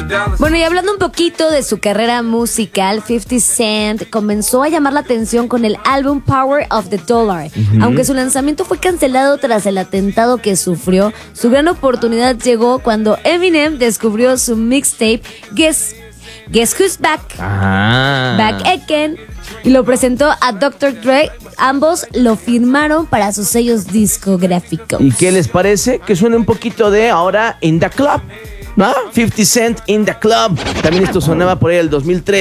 Bueno, y hablando un poquito de su carrera musical, 50 Cent comenzó a llamar la atención con el álbum Power of the Dollar. Aunque su lanzamiento fue cancelado tras el atentado que sufrió, su gran oportunidad llegó cuando Eminem descubrió su mixtape Guess Who's Back, Back Again, y lo presentó a Dr. Dre. Ambos lo firmaron para sus sellos discográficos. ¿Y qué les parece? Que suene un poquito de ahora In The Club, ¿no? 50 Cent In The Club. También esto sonaba por ahí el 2003.